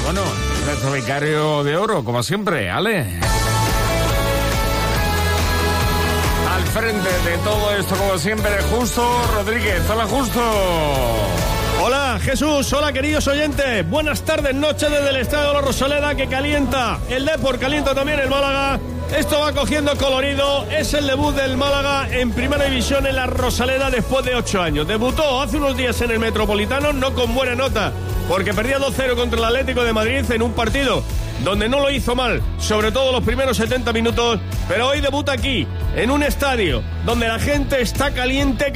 Bueno, nuestro becario de oro, como siempre, Ale. Al frente de todo esto, como siempre, Justo Rodríguez. Hola, Justo. Hola, Jesús. Hola, queridos oyentes. Buenas tardes, noches desde el Estadio de la Rosaleda, que calienta el Depor, calienta también el Málaga. Esto va cogiendo colorido. Es el debut del Málaga en Primera División en la Rosaleda después de 8 años. Debutó hace unos días en el Metropolitano, no con buena nota, porque perdía 2-0 contra el Atlético de Madrid en un partido donde no lo hizo mal, sobre todo los primeros 70 minutos, pero hoy debuta aquí, en un estadio donde la gente está caliente,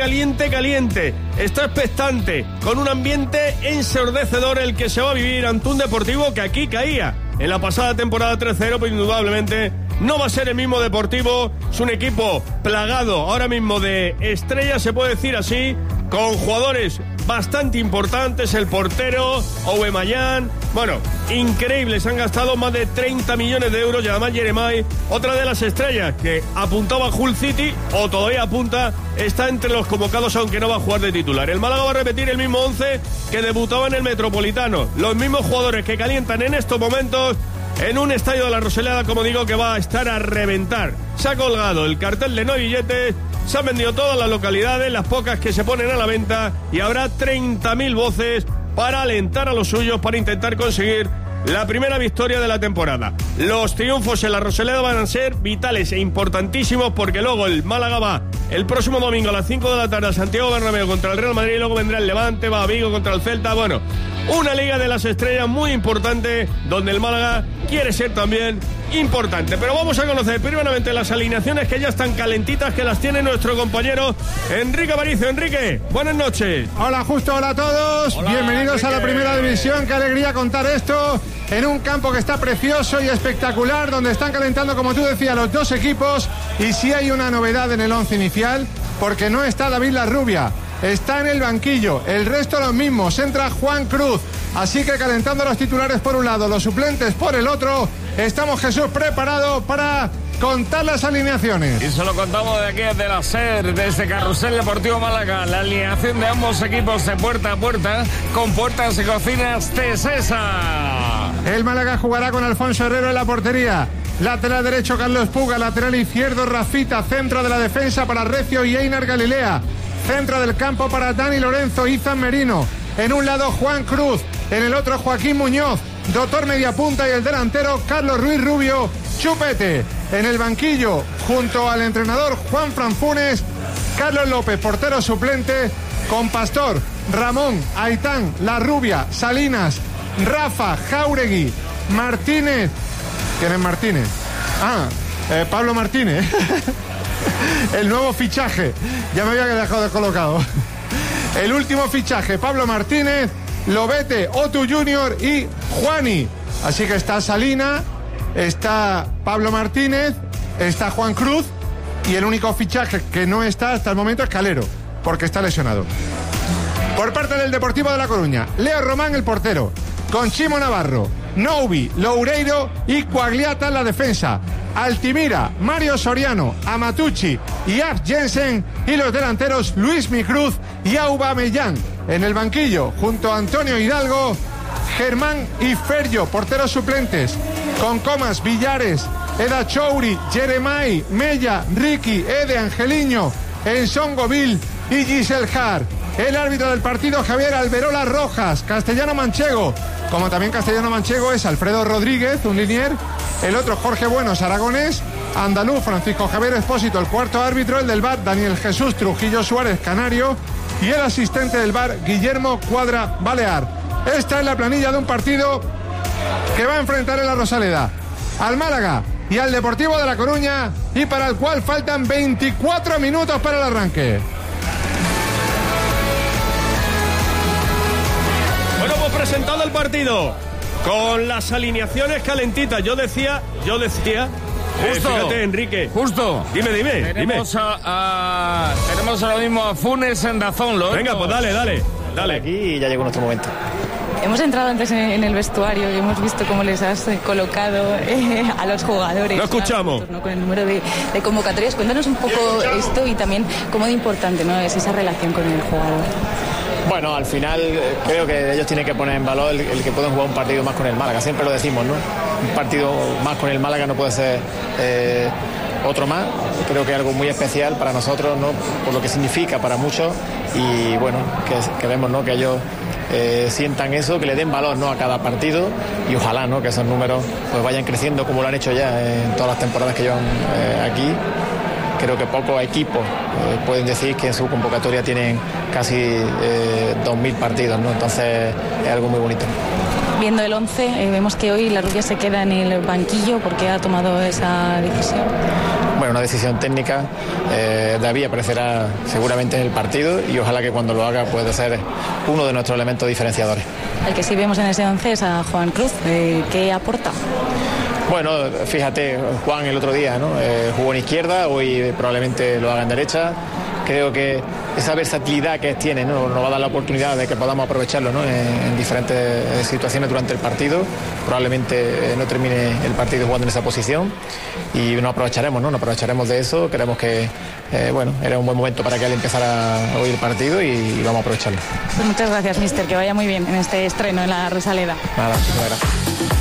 está expectante, con un ambiente ensordecedor el que se va a vivir ante un Deportivo que aquí caía en la pasada temporada 3-0, pero indudablemente no va a ser el mismo Deportivo. Es un equipo plagado ahora mismo de estrellas, se puede decir así, con jugadores bastante importantes, el portero, Aubameyang, bueno, increíbles, han gastado más de 30 millones de euros y además Jeremai, otra de las estrellas que apuntaba a Hull City, o todavía apunta, está entre los convocados aunque no va a jugar de titular. El Málaga va a repetir el mismo 11 que debutaba en el Metropolitano, los mismos jugadores que calientan en estos momentos en un estadio de la Rosaleda, como digo, que va a estar a reventar. Se ha colgado el cartel de no hay billetes, se han vendido todas las localidades, las pocas que se ponen a la venta, y habrá 30.000 voces para alentar a los suyos, para intentar conseguir la primera victoria de la temporada. Los triunfos en la Rosaleda van a ser vitales e importantísimos, porque luego el Málaga va el próximo domingo a las 5 de la tarde a Santiago Bernabéu contra el Real Madrid, y luego vendrá el Levante, va a Vigo contra el Celta. Bueno, una liga de las estrellas muy importante, donde el Málaga quiere ser también importante. Pero vamos a conocer primeramente las alineaciones, que ya están calentitas, que las tiene nuestro compañero Enrique Aparicio. Enrique, buenas noches. Hola, Justo, hola a todos. Hola, bienvenidos Enrique. a la Primera División. Qué alegría contar esto en un campo que está precioso y espectacular, donde están calentando, como tú decías, los dos equipos. Y sí hay una novedad en el once inicial, porque no está David Larrubia, está en el banquillo, el resto los mismos. Entra Juan Cruz, así que calentando los titulares por un lado, los suplentes por el otro. Estamos, Jesús, preparados para contar las alineaciones. Y se lo contamos de aquí, desde la SER, desde Carrusel Deportivo Málaga, la alineación de ambos equipos de puerta a puerta, con Puertas y Cocinas Tesesa. El Málaga jugará con Alfonso Herrero en la portería. Lateral derecho Carlos Puga, lateral izquierdo Rafita, centro de la defensa para Recio y Einar Galilea, centro del campo para Dani Lorenzo y Izan Merino. En un lado Juan Cruz, en el otro Joaquín Muñoz, doctor mediapunta, y el delantero Carlos Ruiz Rubio Chupete. En el banquillo, junto al entrenador Juan Franfunes, Carlos López, portero suplente, con Pastor, Ramón, Aitán, Larrubia, Salinas, Rafa, Jáuregui, Martínez. ¿Quién es Martínez? Pablo Martínez. El nuevo fichaje. Ya me había dejado descolocado. El último fichaje, Pablo Martínez, Lobete, Otu Junior y Juani. Así que está Salina, está Pablo Martínez, está Juan Cruz, y el único fichaje que no está hasta el momento es Calero, porque está lesionado. Por parte del Deportivo de La Coruña, Leo Román, el portero, con Chimo Navarro, Noubi, Loureiro y Quagliata en la defensa. Altimira, Mario Soriano, Amatucci y Ars Jensen, y los delanteros Luis Micruz y Aubameyang. En el banquillo, junto a Antonio Hidalgo, Germán y Ferjo, porteros suplentes, con Comas, Villares, Eda Chouri, Jeremai, Mella, Ricky, Ede, Angeliño, Enson Govil y Giselle Har. El árbitro del partido, Javier Alberola Rojas. Castellano Manchego, como también Castellano Manchego, es Alfredo Rodríguez, un linier. El otro, Jorge Buenos, aragonés. Andaluz, Francisco Javier Espósito. El cuarto árbitro, el del VAR, Daniel Jesús Trujillo Suárez, canario. Y el asistente del VAR, Guillermo Cuadra Balear. Esta es la planilla de un partido que va a enfrentar en la Rosaleda al Málaga y al Deportivo de La Coruña, y para el cual faltan 24 minutos para el arranque. Bueno, pues presentado el partido, con las alineaciones calentitas. Yo decía, Justo, fíjate, Enrique. Justo. Dime. Tenemos ahora mismo a Funes en Dazón. Venga, pues dale. Aquí y ya llegó nuestro momento. Hemos entrado antes en el vestuario y hemos visto cómo les has colocado a los jugadores. Lo escuchamos. ¿No? Con el número de convocatorias. Cuéntanos un poco esto y también cómo de importante, ¿no?, es esa relación con el jugador. Bueno, al final creo que ellos tienen que poner en valor el que pueden jugar un partido más con el Málaga, siempre lo decimos, ¿no? Un partido más con el Málaga no puede ser otro más, creo que es algo muy especial para nosotros, ¿no? Por lo que significa para muchos, y bueno, que vemos, ¿no? Que ellos sientan eso, que le den valor, ¿no? A cada partido, y ojalá, ¿no? Que esos números pues vayan creciendo como lo han hecho ya en todas las temporadas que llevan aquí. Creo que pocos equipos pueden decir que en su convocatoria tienen casi 2.000 partidos, ¿no? Entonces es algo muy bonito. Viendo el 11, vemos que hoy la Rubia se queda en el banquillo. ¿Por qué ha tomado esa decisión? Bueno, una decisión técnica. David aparecerá seguramente en el partido y ojalá que cuando lo haga pueda ser uno de nuestros elementos diferenciadores. El que sí vemos en ese 11 es a Juan Cruz. ¿Qué aporta? Bueno, fíjate, Juan el otro día, ¿no? Jugó en izquierda, hoy probablemente lo haga en derecha. Creo que esa versatilidad que tiene, ¿no? Nos va a dar la oportunidad de que podamos aprovecharlo, ¿no? En diferentes situaciones durante el partido. Probablemente no termine el partido jugando en esa posición y nos aprovecharemos, ¿no? Nos aprovecharemos de eso. Creemos que bueno, era un buen momento para que él empezara hoy el partido y vamos a aprovecharlo. Pues muchas gracias, mister, que vaya muy bien en este estreno en la Rosaleda. Nada, muchas gracias.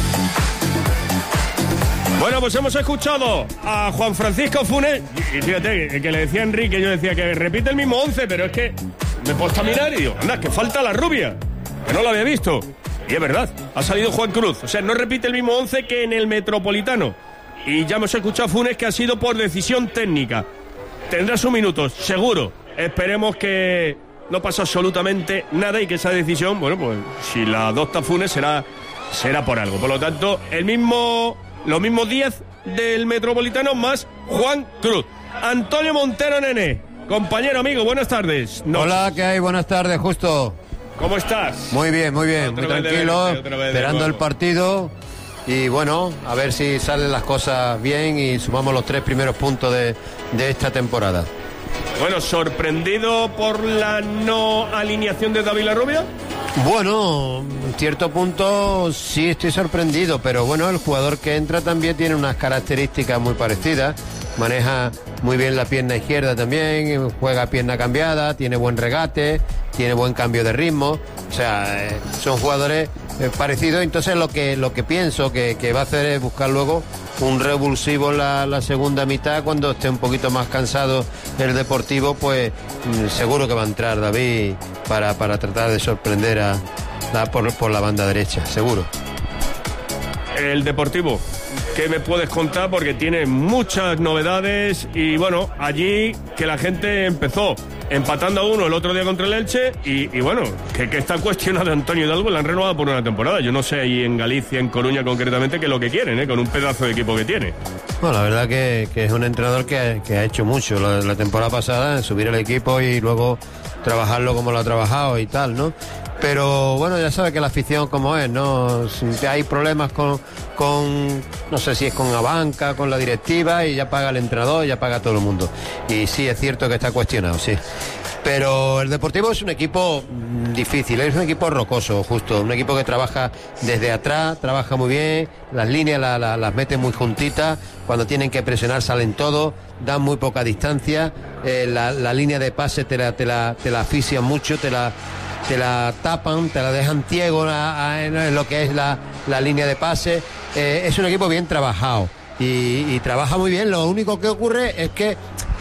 Bueno, pues hemos escuchado a Juan Francisco Funes. Y fíjate, que le decía a Enrique, yo decía que repite el mismo 11, pero es que me he puesto a mirar y digo, anda, que falta la Rubia, que no la había visto. Y es verdad, ha salido Juan Cruz. O sea, no repite el mismo 11 que en el Metropolitano. Y ya hemos escuchado a Funes que ha sido por decisión técnica. Tendrá sus minutos, seguro. Esperemos que no pase absolutamente nada y que esa decisión, bueno, pues si la adopta Funes será por algo. Por lo tanto, los mismos 10 del Metropolitano más Juan Cruz. Antonio Montero, Nene, compañero, amigo, buenas tardes. Hola, ¿qué hay? Buenas tardes, Justo. ¿Cómo estás? Muy bien, muy tranquilo, esperando el partido y bueno, a ver si salen las cosas bien y sumamos los 3 primeros puntos de esta temporada. Bueno, ¿sorprendido por la no alineación de David Larrubia? Bueno, en cierto punto sí estoy sorprendido, pero bueno, el jugador que entra también tiene unas características muy parecidas, maneja muy bien la pierna izquierda también, juega pierna cambiada, tiene buen regate, tiene buen cambio de ritmo, o sea, son jugadores parecidos, entonces lo que pienso que va a hacer es buscar luego un revulsivo la segunda mitad, cuando esté un poquito más cansado el Deportivo, pues seguro que va a entrar David para tratar de sorprender por la banda derecha, seguro. El Deportivo, ¿qué me puedes contar? Porque tiene muchas novedades y bueno, allí que la gente empezó empatando a 1 el otro día contra el Elche y bueno, que está cuestionado Antonio Hidalgo, la han renovado por una temporada. Yo no sé ahí en Galicia, en Coruña concretamente, qué es lo que quieren, con un pedazo de equipo que tiene. Bueno, la verdad que es un entrenador que ha hecho mucho la temporada pasada en subir el equipo y luego trabajarlo como lo ha trabajado y tal, ¿no? Pero bueno, ya sabe que la afición como es, ¿no? Si hay problemas con no sé si es con la banca, con la directiva, y ya paga el entrenador, ya paga todo el mundo. Y sí, es cierto que está cuestionado, sí. Pero el Deportivo es un equipo difícil, es un equipo rocoso, justo, un equipo que trabaja desde atrás, trabaja muy bien, las líneas las mete muy juntitas, cuando tienen que presionar salen todos, dan muy poca distancia, la línea de pase te la asfixian mucho, te la tapan, te la dejan ciego en lo que es la línea de pase. Es un equipo bien trabajado y trabaja muy bien. Lo único que ocurre es que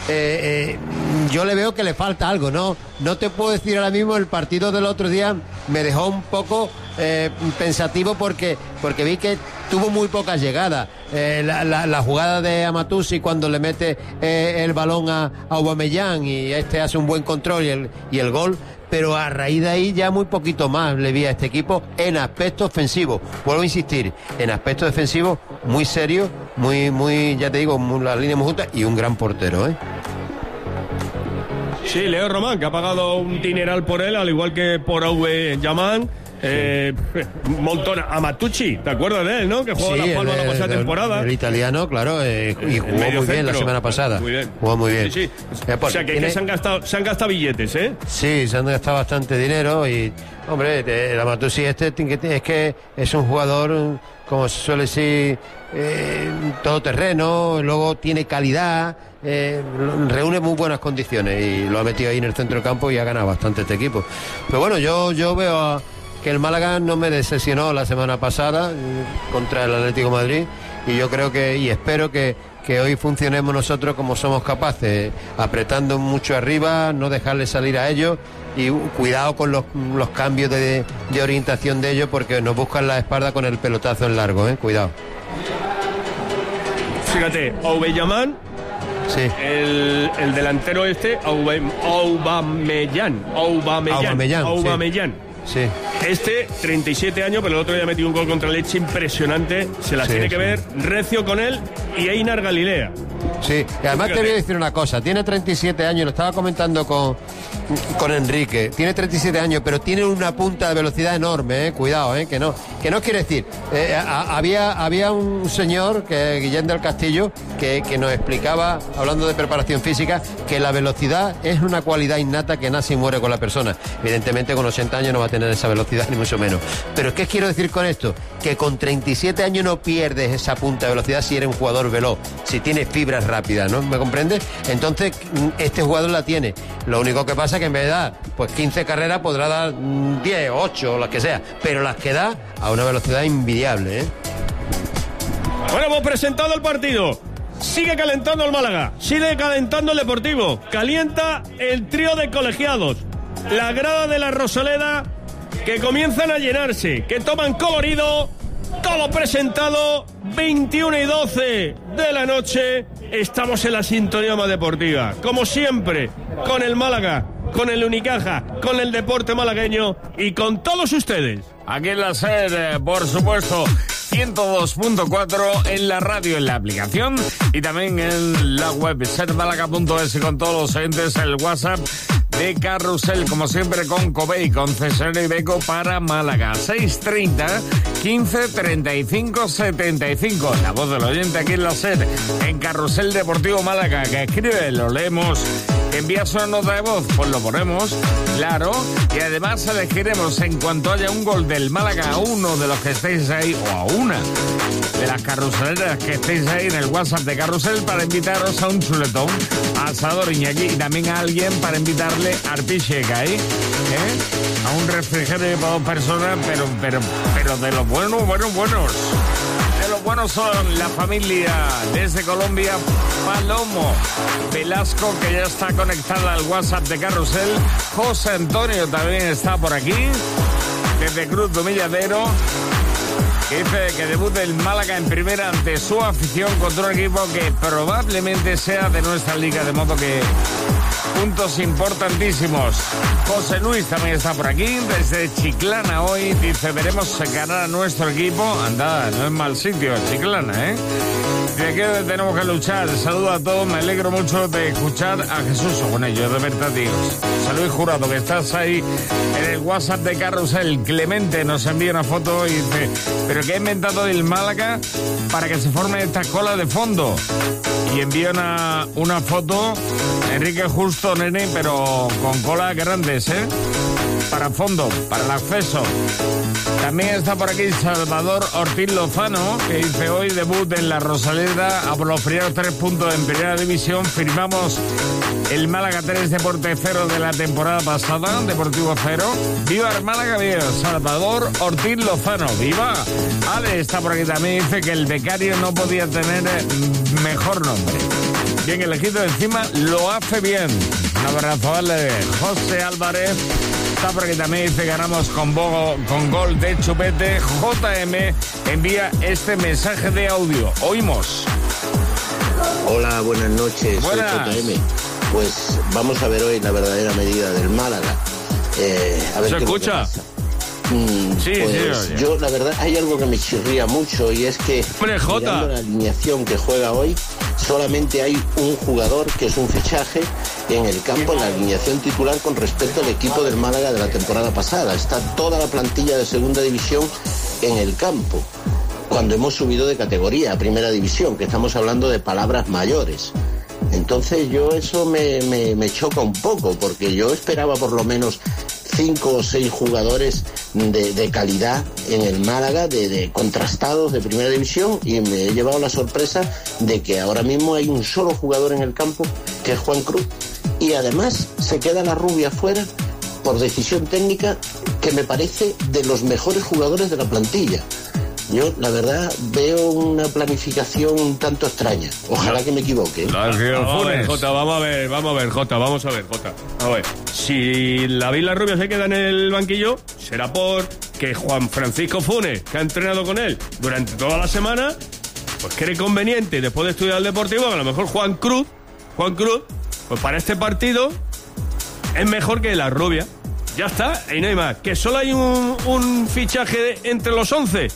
yo le veo que le falta algo, no te puedo decir ahora mismo. El partido del otro día me dejó un poco pensativo porque vi que tuvo muy pocas llegadas. La jugada de Amatusi cuando le mete el balón a Aubameyang y hace un buen control y el gol, pero a raíz de ahí ya muy poquito más le vi a este equipo en aspecto ofensivo. Vuelvo a insistir, en aspecto defensivo muy serio, muy ya te digo, las líneas muy juntas y un gran portero, Sí, Leo Román, que ha pagado un dineral por él, al igual que por Aubameyang. un montón. A Matucci, ¿te acuerdas de él, no? Que jugó en La Palma la pasada temporada. El italiano, claro, y jugó muy bien la semana pasada. Muy bien. Jugó muy bien. Sí. O sea, que se han gastado billetes, ¿eh? Sí, se han gastado bastante dinero y, hombre, el Matucci es que es un jugador, como se suele decir, todoterreno, luego tiene calidad, reúne muy buenas condiciones y lo ha metido ahí en el centro del campo y ha ganado bastante este equipo. Pero bueno, yo veo que el Málaga no me decepcionó la semana pasada contra el Atlético de Madrid y yo creo y espero que hoy funcionemos nosotros como somos capaces, apretando mucho arriba, no dejarle salir a ellos y cuidado con los cambios de orientación de ellos porque nos buscan la espalda con el pelotazo en largo, cuidado. Fíjate, Aubameyang, sí. el delantero Aubameyang. Sí. 37 años, pero el otro día metió un gol contra el Elche impresionante. Se las tiene que ver recio con él y Einar Galilea. Sí, y además te voy a decir una cosa. Tiene 37 años, lo estaba comentando con Enrique. Tiene 37 años, pero tiene una punta de velocidad enorme, cuidado, que no quiere decir. Había un señor, Guillén del Castillo, que nos explicaba, hablando de preparación física, que la velocidad es una cualidad innata que nace y muere con la persona. Evidentemente con 80 años no va a tener esa velocidad, ni mucho menos. Pero ¿qué quiero decir con esto? Que con 37 años no pierdes esa punta de velocidad si eres un jugador veloz, si tienes fibras rápidas, ¿no? ¿Me comprendes? Entonces, este jugador la tiene. Lo único que pasa es que en vez de dar pues 15 carreras podrá dar 10, 8 o las que sea, pero las que da a una velocidad envidiable, Bueno, hemos presentado el partido. Sigue calentando el Málaga, sigue calentando el Deportivo, calienta el trío de colegiados, la grada de la Rosaleda, que comienzan a llenarse, que toman colorido. Todo presentado, 21:12 de la noche. Estamos en la sintonía más deportiva, como siempre, con el Málaga, con el Unicaja, con el deporte malagueño y con todos ustedes. Aquí en la SER, por supuesto, 102.4 en la radio, en la aplicación y también en la web sermálaga.es con todos los oyentes, el WhatsApp de Carrusel, como siempre con Covey, concesionario Iveco para Málaga, 630 15 35 75. La voz del oyente aquí en la SER, en Carrusel Deportivo Málaga, que escribe, lo leemos, envías una nota de voz, pues lo ponemos, claro, y además elegiremos en cuanto haya un gol del Málaga a uno de los que estéis ahí, o a una de las carruseleras que estéis ahí en el WhatsApp de Carrusel, para invitaros a un chuletón, a Asador Iñaki, y también a alguien para invitarle a Arpicheca ahí, a un refrigerio para 2 personas, pero de los buenos. De los buenos son la familia desde Colombia, Palomo Velasco, que ya está conectada al WhatsApp de Carrusel. José Antonio también está por aquí, desde Cruz de Humilladero, que dice que debute el Málaga en primera ante su afición contra un equipo que probablemente sea de nuestra liga, de modo que puntos importantísimos. José Luis también está por aquí, desde Chiclana hoy, dice, veremos ganar a nuestro equipo. Anda, no es mal sitio, Chiclana, ¿De qué tenemos que luchar? Saludos a todos, me alegro mucho de escuchar a Jesús, bueno, yo de verdad digo. Salud, Jurado, que estás ahí en el WhatsApp de Carrusel. Clemente nos envía una foto y dice, ¿pero qué ha inventado el Málaga para que se formen estas colas de fondo? Y envía una foto, Enrique Justo, nene, pero con colas grandes, para fondo, para el acceso. También está por aquí Salvador Ortiz Lozano, que dice, hoy debut en la Rosaleda, a por los primeros 3 puntos en primera división, firmamos el Málaga 3, Deporte 0 de la temporada pasada, Deportivo 0. ¡Viva el Málaga! ¡Viva! Salvador Ortiz Lozano, ¡viva! Ale está por aquí también, dice que el becario no podía tener mejor nombre. Bien elegido, encima lo hace bien. Un abrazo, Ale. José Álvarez está por aquí también, dice, ganamos con gol de Chupete. JM envía este mensaje de audio. Oímos. Hola, buenas noches. Buenas. Soy JM. Pues vamos a ver hoy la verdadera medida del Málaga. A ver. ¿Se escucha? Sí, yo la verdad hay algo que me chirría mucho y es que mirando la alineación que juega hoy solamente hay un jugador que es un fichaje en el campo, en la alineación titular con respecto al equipo del Málaga de la temporada pasada. Está toda la plantilla de segunda división en el campo, cuando hemos subido de categoría a primera división, que estamos hablando de palabras mayores. Entonces yo eso me choca un poco, porque yo esperaba por lo menos 5 o 6 jugadores de calidad en el Málaga, de contrastados de primera división, y me he llevado la sorpresa de que ahora mismo hay un solo jugador en el campo, que es Juan Cruz, y además se queda la Rubia fuera por decisión técnica, que me parece de los mejores jugadores de la plantilla. Yo, la verdad, veo una planificación un tanto extraña. Ojalá que me equivoque. Vamos a ver, Jota. A ver, si David La Rubia se queda en el banquillo, será porque Juan Francisco Funes, que ha entrenado con él durante toda la semana, pues cree conveniente, después de estudiar el Deportivo, que a lo mejor Juan Cruz, pues para este partido es mejor que La Rubia. Ya está, y no hay más. Que solo hay un fichaje entre los 11.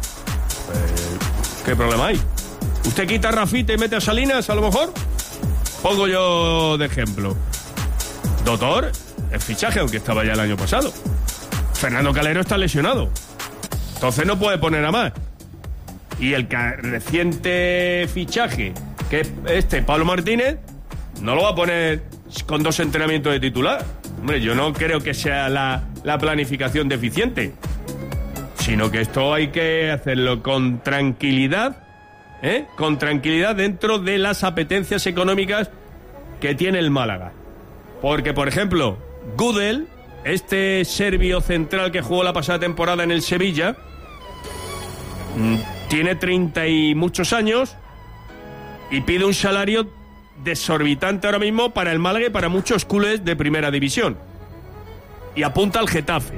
¿Qué problema hay? ¿Usted quita a Rafita y mete a Salinas, a lo mejor? Pongo yo de ejemplo. Doctor, el fichaje, aunque estaba ya el año pasado. Fernando Calero está lesionado. Entonces no puede poner a más. Y el reciente fichaje, que es Pablo Martínez, no lo va a poner con 2 entrenamientos de titular. Hombre, yo no creo que sea la planificación deficiente, sino que esto hay que hacerlo con tranquilidad, con tranquilidad dentro de las apetencias económicas que tiene el Málaga. Porque, por ejemplo, Gudel, este serbio central que jugó la pasada temporada en el Sevilla, tiene 30 y muchos años y pide un salario desorbitante ahora mismo para el Málaga y para muchos culés de primera división. Y apunta al Getafe.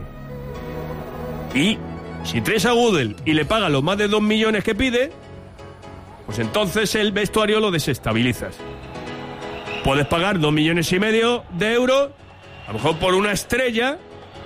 Y si traes a Gudel y le pagas los más de 2 millones que pide, pues entonces el vestuario lo desestabilizas. Puedes pagar 2,5 millones de euros, a lo mejor por una estrella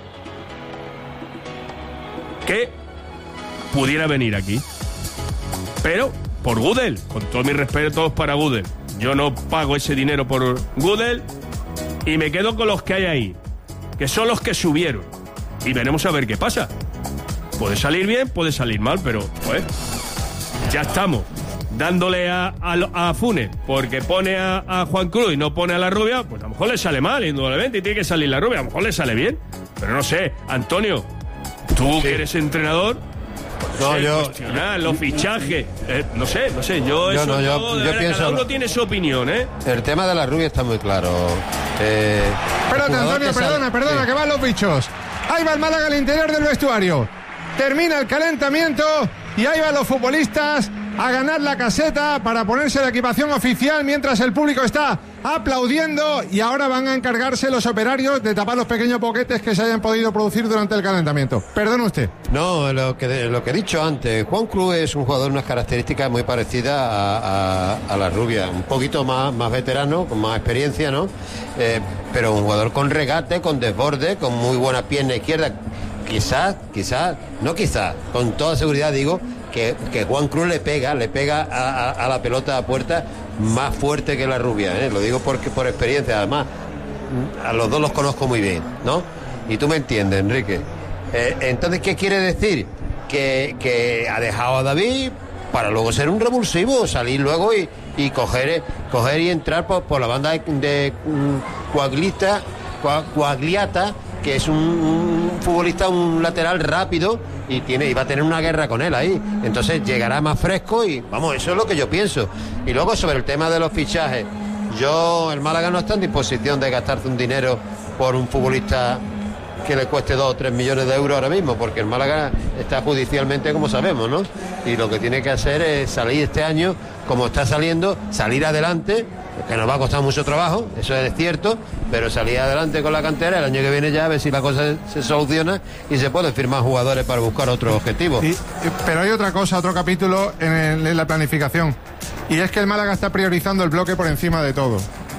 que pudiera venir aquí. Pero por Gudel, con todos mis respetos para Gudel, yo no pago ese dinero por Gudel y me quedo con los que hay ahí, que son los que subieron. Y veremos a ver qué pasa. Puede salir bien, puede salir mal, pero pues ya estamos dándole a Funes porque pone a Juan Cruz y no pone a La Rubia. Pues a lo mejor le sale mal, indudablemente, y tiene que salir La Rubia. A lo mejor le sale bien, pero no sé. Antonio, tú que eres entrenador, no, yo cuestionar los fichajes, no sé, yo pienso, cada uno tiene su opinión, El tema de La Rubia está muy claro. Espérate, Antonio, perdona, sí, que van los bichos. Ahí va el Málaga al interior del vestuario. Termina el calentamiento y ahí van los futbolistas a ganar la caseta para ponerse la equipación oficial mientras el público está aplaudiendo, y ahora van a encargarse los operarios de tapar los pequeños boquetes que se hayan podido producir durante el calentamiento. Perdone usted. No, lo que he dicho antes, Juan Cruz es un jugador de unas características muy parecidas a La Rubia, un poquito más veterano, con más experiencia, ¿no? Pero un jugador con regate, con desborde, con muy buena pierna izquierda. Quizás, con toda seguridad digo que Juan Cruz le pega a la pelota a puerta más fuerte que La Rubia, Lo digo porque por experiencia, además a los dos los conozco muy bien, ¿no? Y tú me entiendes, Enrique. Entonces, ¿qué quiere decir? Que ha dejado a David para luego ser un revulsivo, salir luego y coger y entrar por la banda de Quagliata, que es un futbolista, un lateral rápido, y va a tener una guerra con él ahí. Entonces llegará más fresco y vamos, eso es lo que yo pienso. Y luego sobre el tema de los fichajes, el Málaga no está en disposición de gastarse un dinero por un futbolista que le cueste 2 o 3 millones de euros ahora mismo, porque el Málaga está judicialmente, como sabemos, ¿no? Y lo que tiene que hacer es salir este año como está saliendo, salir adelante, que nos va a costar mucho trabajo, eso es cierto, pero salir adelante con la cantera el año que viene ya, a ver si la cosa se soluciona y se pueden firmar jugadores para buscar otros objetivos. Pero hay otra cosa, otro capítulo en la planificación, y es que el Málaga está priorizando el bloque por encima de todo.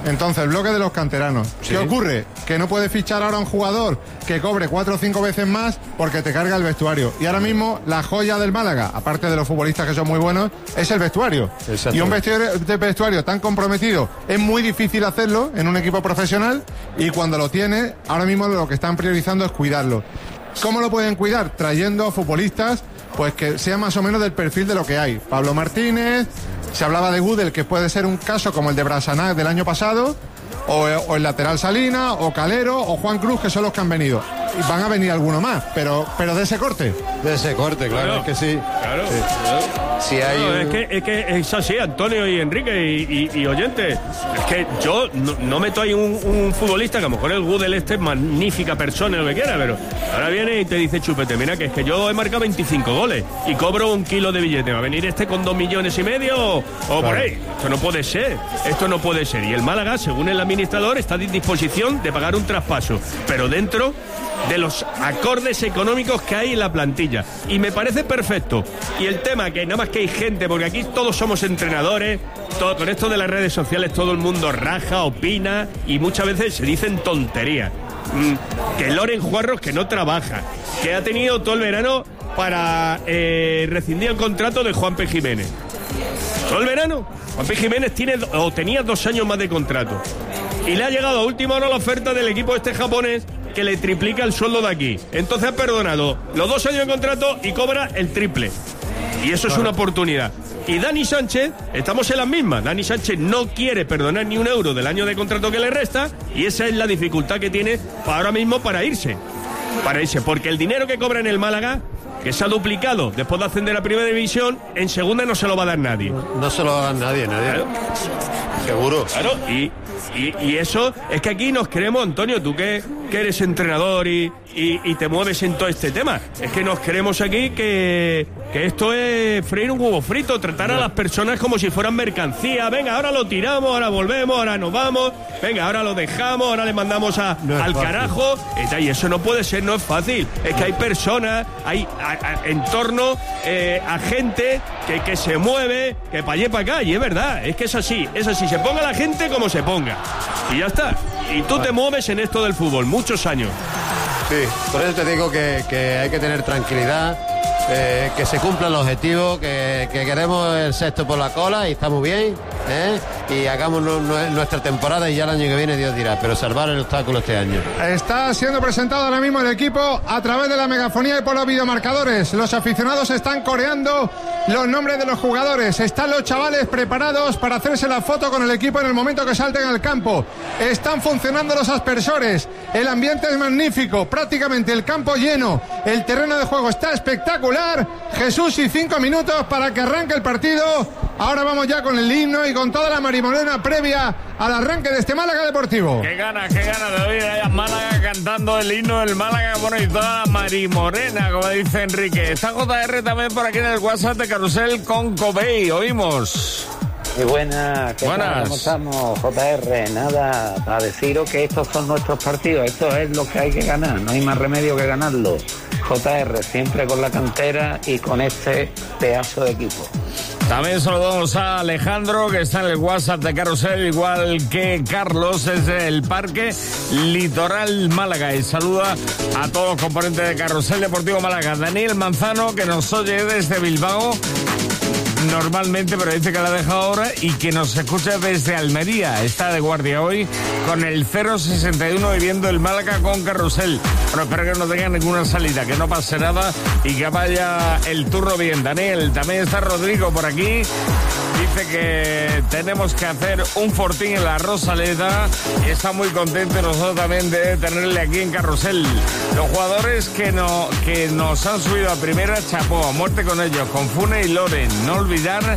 Entonces, el bloque de los canteranos. Sí. ¿Qué ocurre? Que no puedes fichar ahora a un jugador que cobre 4 o 5 veces más porque te carga el vestuario. Y ahora mismo la joya del Málaga, aparte de los futbolistas que son muy buenos, es el vestuario. Y un vestuario tan comprometido es muy difícil hacerlo en un equipo profesional, y cuando lo tiene, ahora mismo lo que están priorizando es cuidarlo. ¿Cómo lo pueden cuidar? Trayendo futbolistas pues que sean más o menos del perfil de lo que hay. Pablo Martínez, se hablaba de Gudel, que puede ser un caso como el de Brasanac del año pasado, o el lateral Salina, o Calero, o Juan Cruz, que son los que han venido. Y van a venir algunos más, pero de ese corte. De ese corte, claro, es que sí. Claro. Sí. Si hay Es que es así, Antonio y Enrique y oyentes. Es que yo no meto ahí un futbolista, que a lo mejor el Gudel es magnífica persona, lo que quiera, pero ahora viene y te dice Chupete, mira que es que yo he marcado 25 goles y cobro 1 kilo de billete. ¿Va a venir este con 2,5 millones o por ahí? Esto no puede ser. Esto no puede ser. Y el Málaga, según el administrador, está en disposición de pagar un traspaso, pero dentro de los acordes económicos que hay en la plantilla. Y me parece perfecto. Y el tema, que nada más que hay gente, porque aquí todos somos entrenadores, con esto de las redes sociales todo el mundo raja, opina, y muchas veces se dicen tonterías. Que Loren Juarros, que no trabaja, que ha tenido todo el verano para rescindir el contrato de Juanpe Jiménez. Todo el verano. Juanpe Jiménez tenía 2 años más de contrato. Y le ha llegado a última hora la oferta del equipo japonés, que le triplica el sueldo de aquí. Entonces ha perdonado los 2 años de contrato y cobra el triple. Y eso es una oportunidad. Y Dani Sánchez, estamos en las mismas. Dani Sánchez no quiere perdonar ni un euro del año de contrato que le resta, y esa es la dificultad que tiene ahora mismo para irse. Porque el dinero que cobra en el Málaga, que se ha duplicado después de ascender a Primera División, en Segunda no se lo va a dar nadie. No se lo va a dar nadie. Claro. Seguro. Claro, y eso es que aquí nos creemos, Antonio, tú que eres entrenador y te mueves en todo este tema, es que nos creemos aquí que esto es freír un huevo frito, tratar a las personas como si fueran mercancía. Venga, ahora lo tiramos, ahora volvemos, ahora nos vamos, venga, ahora lo dejamos, ahora le mandamos al carajo, y eso no puede ser, no es fácil. Es que hay personas, hay en torno a gente que se mueve, que para allá y para acá, y es verdad, es que es así, se ponga la gente como se ponga, y ya está. Y tú te mueves en esto del fútbol muchos años. Sí, por eso te digo que hay que tener tranquilidad, que se cumpla el objetivo, que queremos el sexto por la cola y estamos bien, y hagamos nuestra temporada, y ya el año que viene Dios dirá, pero salvar el obstáculo este año. Está siendo presentado ahora mismo el equipo a través de la megafonía y por los videomarcadores. Los aficionados están coreando los nombres de los jugadores. Están los chavales preparados para hacerse la foto con el equipo en el momento que salten al campo. Están funcionando los aspersores. El ambiente es magnífico, prácticamente el campo lleno. El terreno de juego está espectacular. Jesús, y 5 minutos para que arranque el partido. Ahora vamos ya con el himno y con toda la marimorena previa al arranque de este Málaga Deportivo. Qué ganas de oír a Málaga cantando el himno del Málaga, bueno, y toda la marimorena, como dice Enrique. Está JR también por aquí en el WhatsApp de Carrusel con Cobey. Oímos. Muy buenas, ¿qué tal? ¿Cómo estamos, JR? Nada, a deciros que estos son nuestros partidos, esto es lo que hay que ganar, no hay más remedio que ganarlo. JR, siempre con la cantera y con este pedazo de equipo. También saludamos a Alejandro, que está en el WhatsApp de Carrusel, igual que Carlos, desde el Parque Litoral Málaga, y saluda a todos los componentes de Carrusel Deportivo Málaga. Daniel Manzano, que nos oye desde Bilbao normalmente, pero dice que la deja ahora, y que nos escucha desde Almería. Está de guardia hoy con el 061 viviendo el Málaga con Carrusel. Bueno, espero que no tenga ninguna salida, que no pase nada y que vaya el turno bien. Daniel, también está Rodrigo por aquí. Dice que tenemos que hacer un fortín en la Rosaleda y está muy contento nosotros también de tenerle aquí en Carrusel. Los jugadores que nos han subido a primera, chapó, a muerte con ellos, con Fune y Loren. No olvidar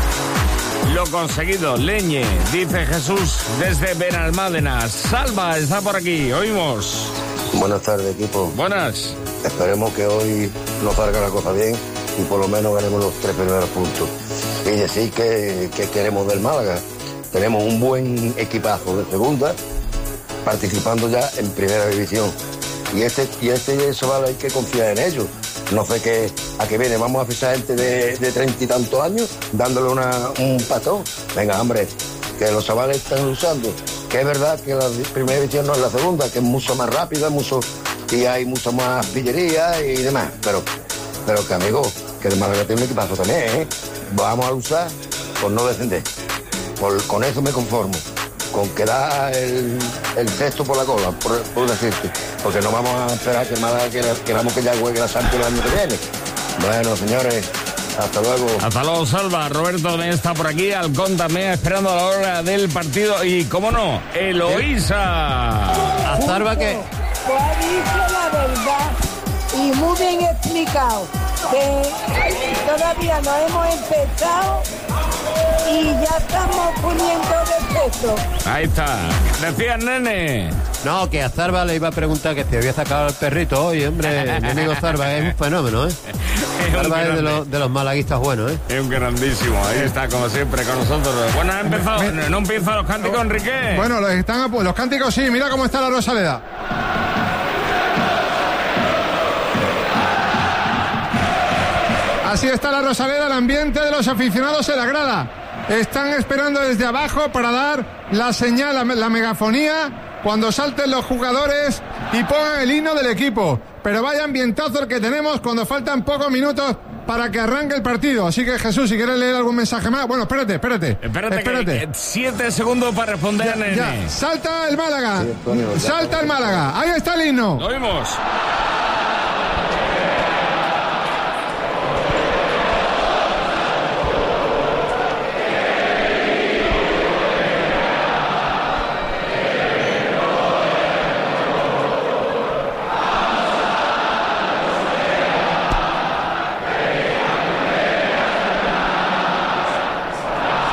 lo conseguido. Leñe, dice Jesús desde Benalmádena. Salva está por aquí, oímos. Buenas tardes, equipo. Buenas. Esperemos que hoy nos salga la cosa bien y por lo menos ganemos los 3 primeros puntos. Y decir que queremos del Málaga. Tenemos un buen equipazo de segunda, participando ya en primera división. Y este chaval hay que confiar en ellos. No sé a qué viene. Vamos a fichar gente de 30 y tantos años, dándole un patón. Venga, hombre, que los chavales están usando Que es verdad que la primera división no es la segunda, que es mucho más rápida, y hay mucha más pillería y demás. Pero que amigo, que el Málaga tiene un equipazo también, ¿eh? Vamos a luchar por no descender. Con eso me conformo. Con que da el sexto por la cola, por decirte. Porque no vamos a esperar que Málaga queramos que ya juegue la Champions el año que viene. Bueno, señores, hasta luego. Hasta luego, Salva. Roberto también está por aquí. Halcón también esperando a la hora del partido. Y, cómo no, Eloísa. Azarba que... Pues ha dicho la verdad y muy bien explicado. Que todavía no hemos empezado y ya estamos poniendo defecto. Ahí está. Decía Nene. No, que a Zarba le iba a preguntar que si había sacado el perrito hoy, hombre. Mi amigo Zarba es un fenómeno, ¿eh? Zarba es de los malaguistas buenos, ¿eh? Es un grandísimo. Ahí está, como siempre, con nosotros. Bueno, ha empezado. ¿No empiezan los cánticos, Enrique? Bueno, los cánticos sí. Mira cómo está la Rosaleda. Así está la Rosaleda, el ambiente de los aficionados en la grada. Están esperando desde abajo para dar la señal, la megafonía, cuando salten los jugadores y pongan el himno del equipo. Pero vaya ambientazo el que tenemos cuando faltan pocos minutos para que arranque el partido. Así que, Jesús, si quieres leer algún mensaje más... Bueno, espérate. Que 7 segundos para responder a Nene. Salta el Málaga. Salta el Málaga. Ahí está el himno. Lo oímos.